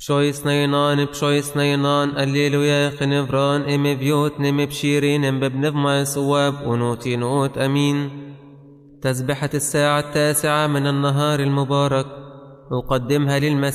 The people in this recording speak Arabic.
بشويس نينان الليلويا خنفران ام بيوت نم بشيرين ام ببنف ما سواب ونوتي نوت امين. تسبحة الساعة 9 من النهار المبارك أقدمها للمسيح